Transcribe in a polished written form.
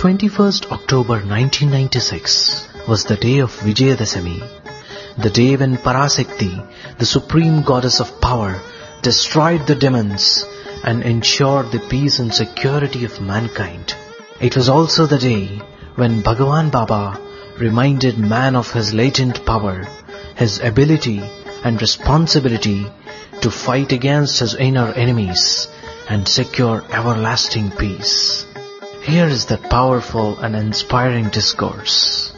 21st October 1996 was the day of Vijayadashami, the day when Parasekti, the supreme goddess of power, destroyed the demons and ensured the peace and security of mankind. It was also the day when Bhagavan Baba reminded man of his latent power, his ability and responsibility to fight against his inner enemies and secure everlasting peace. Here is that powerful and inspiring discourse.